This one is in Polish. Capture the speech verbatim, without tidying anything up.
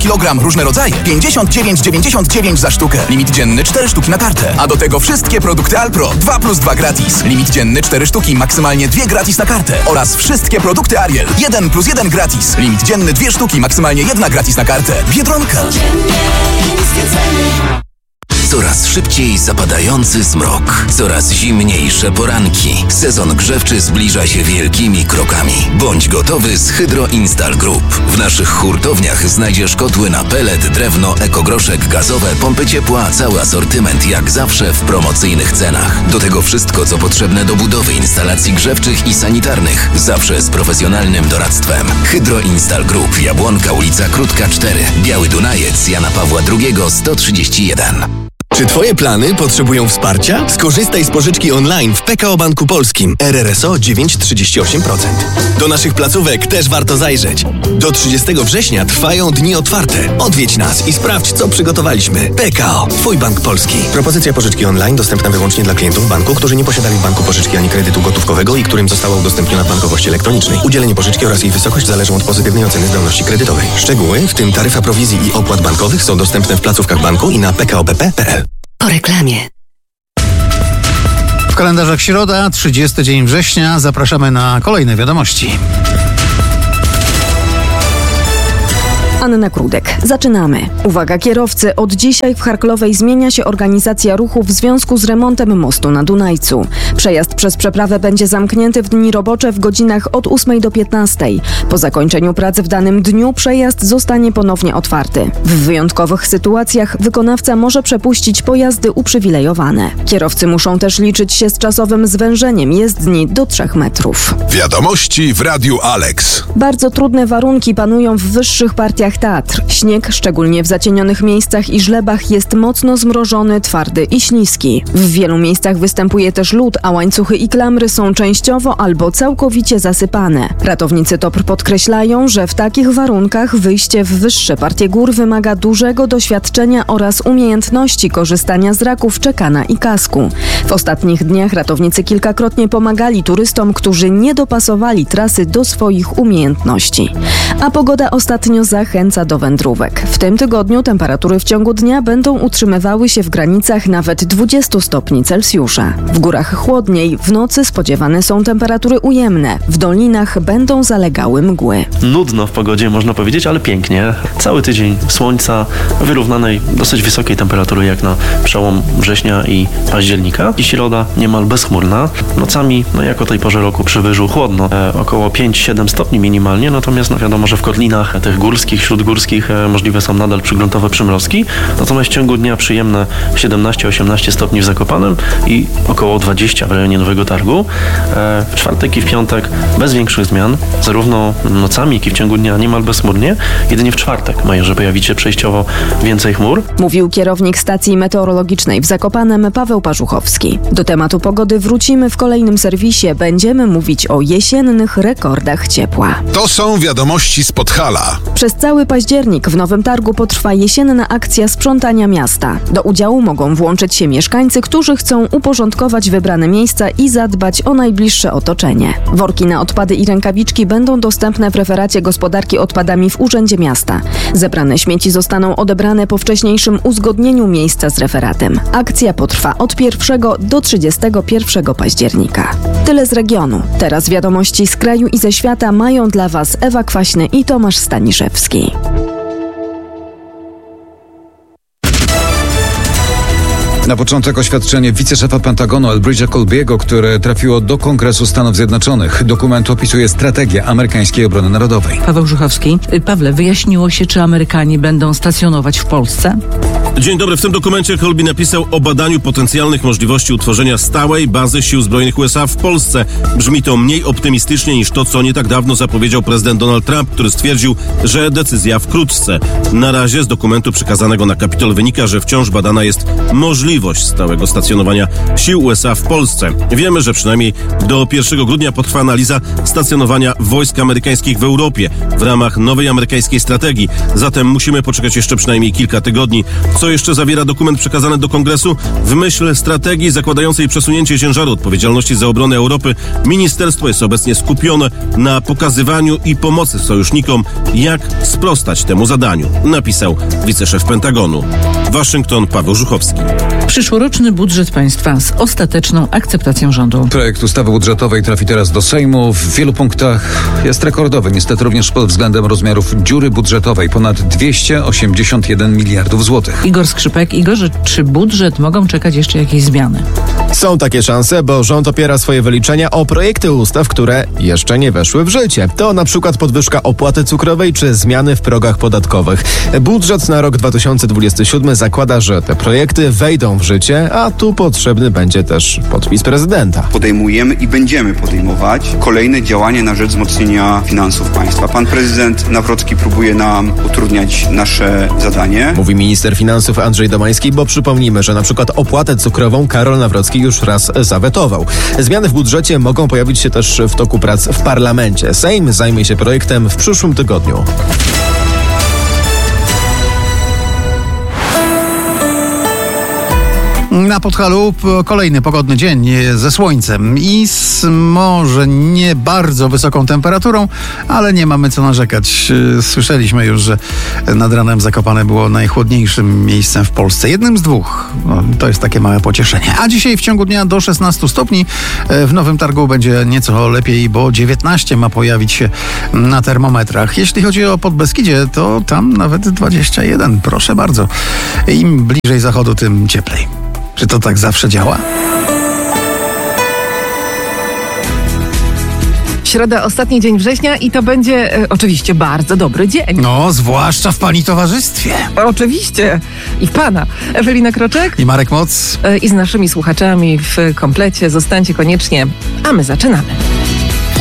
kilogram, różne rodzaje. pięćdziesiąt dziewięć dziewięćdziesiąt dziewięć za sztukę. Limit dzienny cztery sztuki na kartę. A do tego wszystkie produkty Alpro dwa plus dwa gratis. Limit dzienny cztery sztuki, maksymalnie dwie gratis na kartę. Oraz wszystkie produkty Ariel jeden plus jeden gratis. Limit dzienny dwie sztuki, maksymalnie jedna gratis na kartę. Biedronka. Coraz szybciej zapadający zmrok, coraz zimniejsze poranki. Sezon grzewczy zbliża się wielkimi krokami. Bądź gotowy z Hydro Install Group. W naszych hurtowniach znajdziesz kotły na pelet, drewno, ekogroszek, gazowe, pompy ciepła, cały asortyment jak zawsze w promocyjnych cenach. Do tego wszystko, co potrzebne do budowy instalacji grzewczych i sanitarnych. Zawsze z profesjonalnym doradztwem. Hydro Install Group, Jabłonka, ulica Krótka cztery, Biały Dunajec, Jana Pawła drugiego sto trzydzieści jeden. Czy Twoje plany potrzebują wsparcia? Skorzystaj z pożyczki online w P K O Banku Polskim. R R S O dziewięć przecinek trzydzieści osiem procent. Do naszych placówek też warto zajrzeć. Do trzydziestego września trwają dni otwarte. Odwiedź nas i sprawdź, co przygotowaliśmy. P K O. Twój bank polski. Propozycja pożyczki online dostępna wyłącznie dla klientów banku, którzy nie posiadali w banku pożyczki ani kredytu gotówkowego i którym została udostępniona w bankowości elektronicznej. Udzielenie pożyczki oraz jej wysokość zależą od pozytywnej oceny zdolności kredytowej. Szczegóły, w tym taryfa prowizji i opłat bankowych, są dostępne w placówkach banku i na p k o b p kropka p l. Po reklamie. W kalendarzach środa, trzydziesty dzień września. Zapraszamy na kolejne wiadomości. Anna Krudek. Zaczynamy. Uwaga kierowcy, od dzisiaj w Harklowej zmienia się organizacja ruchu w związku z remontem mostu na Dunajcu. Przejazd przez przeprawę będzie zamknięty w dni robocze w godzinach od ósmej do piętnastej. Po zakończeniu pracy w danym dniu przejazd zostanie ponownie otwarty. W wyjątkowych sytuacjach wykonawca może przepuścić pojazdy uprzywilejowane. Kierowcy muszą też liczyć się z czasowym zwężeniem jezdni do trzech metrów. Wiadomości w Radiu Alex. Bardzo trudne warunki panują w wyższych partiach Tatr. Śnieg, szczególnie w zacienionych miejscach i żlebach, jest mocno zmrożony, twardy i śliski. W wielu miejscach występuje też lód, a łańcuchy i klamry są częściowo albo całkowicie zasypane. Ratownicy T O P R podkreślają, że w takich warunkach wyjście w wyższe partie gór wymaga dużego doświadczenia oraz umiejętności korzystania z raków, czekana i kasku. W ostatnich dniach ratownicy kilkakrotnie pomagali turystom, którzy nie dopasowali trasy do swoich umiejętności. A pogoda ostatnio zachęca do wędrówek. W tym tygodniu temperatury w ciągu dnia będą utrzymywały się w granicach nawet dwudziestu stopni Celsjusza. W górach chłodniej, w nocy spodziewane są temperatury ujemne. W dolinach będą zalegały mgły. Nudno w pogodzie, można powiedzieć, ale pięknie. Cały tydzień słońca, wyrównanej, dosyć wysokiej temperatury jak na przełom września i października. I środa niemal bezchmurna. Nocami, no jak o tej porze roku przy wyżu chłodno, e, około pięć siedem stopni minimalnie, natomiast no wiadomo, że w kotlinach tych górskich, śródgórskich e, możliwe są nadal przygruntowe przymrozki. Natomiast w ciągu dnia przyjemne siedemnaście osiemnaście stopni w Zakopanem i około dwadzieścia w rejonie Nowego Targu. E, w czwartek i w piątek bez większych zmian, zarówno nocami, jak i w ciągu dnia niemal bezchmurnie. Jedynie w czwartek ma że pojawić się przejściowo więcej chmur. Mówił kierownik stacji meteorologicznej w Zakopanem Paweł Parzuchowski. Do tematu pogody wrócimy w kolejnym serwisie. Będziemy mówić o jesiennych rekordach ciepła. To są wiadomości z Podhala. Przez cały październik w Nowym Targu potrwa jesienna akcja sprzątania miasta. Do udziału mogą włączyć się mieszkańcy, którzy chcą uporządkować wybrane miejsca i zadbać o najbliższe otoczenie. Worki na odpady i rękawiczki będą dostępne w referacie gospodarki odpadami w Urzędzie Miasta. Zebrane śmieci zostaną odebrane po wcześniejszym uzgodnieniu miejsca z referatem. Akcja potrwa od pierwszego do trzydziestego pierwszego października. Tyle z regionu. Teraz wiadomości z kraju i ze świata mają dla Was Ewa Kwaśny i Tomasz Staniszewski. Na początek oświadczenie wiceszefa Pentagonu Elbridge'a Colby'ego, które trafiło do Kongresu Stanów Zjednoczonych. Dokument opisuje strategię amerykańskiej obrony narodowej. Paweł Żuchowski. Pawle, wyjaśniło się, czy Amerykanie będą stacjonować w Polsce? Dzień dobry. W tym dokumencie Colby napisał o badaniu potencjalnych możliwości utworzenia stałej bazy sił zbrojnych U S A w Polsce. Brzmi to mniej optymistycznie niż to, co nie tak dawno zapowiedział prezydent Donald Trump, który stwierdził, że decyzja wkrótce. Na razie z dokumentu przekazanego na Kapitol wynika, że wciąż badana jest możliwość stałego stacjonowania sił U S A w Polsce. Wiemy, że przynajmniej do pierwszego grudnia potrwa analiza stacjonowania wojsk amerykańskich w Europie w ramach nowej amerykańskiej strategii. Zatem musimy poczekać jeszcze przynajmniej kilka tygodni. Co Co jeszcze zawiera dokument przekazany do Kongresu? W myśl strategii zakładającej przesunięcie ciężaru odpowiedzialności za obronę Europy, ministerstwo jest obecnie skupione na pokazywaniu i pomocy sojusznikom, jak sprostać temu zadaniu, napisał wiceszef Pentagonu. Waszyngton, Paweł Żuchowski. Przyszłoroczny budżet państwa z ostateczną akceptacją rządu. Projekt ustawy budżetowej trafi teraz do Sejmu. W wielu punktach jest rekordowy, niestety również pod względem rozmiarów dziury budżetowej. Ponad dwieście osiemdziesiąt jeden miliardów złotych. Igor Skrzypek. Igorze, czy budżet mogą czekać jeszcze jakieś zmiany? Są takie szanse, bo rząd opiera swoje wyliczenia o projekty ustaw, które jeszcze nie weszły w życie. To na przykład podwyżka opłaty cukrowej czy zmiany w progach podatkowych. Budżet na rok dwa tysiące dwudziesty siódmy zakłada, że te projekty wejdą w życie, a tu potrzebny będzie też podpis prezydenta. Podejmujemy i będziemy podejmować kolejne działania na rzecz wzmocnienia finansów państwa. Pan prezydent Nawrocki próbuje nam utrudniać nasze zadanie. Mówi minister finansów Andrzej Domański, bo przypomnijmy, że na przykład opłatę cukrową Karol Nawrocki już raz zawetował. Zmiany w budżecie mogą pojawić się też w toku prac w parlamencie. Sejm zajmie się projektem w przyszłym tygodniu. Na Podhalu kolejny pogodny dzień ze słońcem i z może nie bardzo wysoką temperaturą, ale nie mamy co narzekać. Słyszeliśmy już, że nad ranem Zakopane było najchłodniejszym miejscem w Polsce. Jednym z dwóch. No, to jest takie małe pocieszenie. A dzisiaj w ciągu dnia do szesnastu stopni. W Nowym Targu będzie nieco lepiej, bo dziewiętnaście ma pojawić się na termometrach. Jeśli chodzi o Podbeskidzie, to tam nawet dwadzieścia jeden. Proszę bardzo. Im bliżej zachodu, tym cieplej. Czy to tak zawsze działa? Środa, ostatni dzień września i to będzie e, oczywiście bardzo dobry dzień. No, zwłaszcza w pani towarzystwie. Oczywiście. I w pana. Ewelina Kroczek. I Marek Moc. E, I z naszymi słuchaczami w komplecie. Zostańcie koniecznie, a my zaczynamy.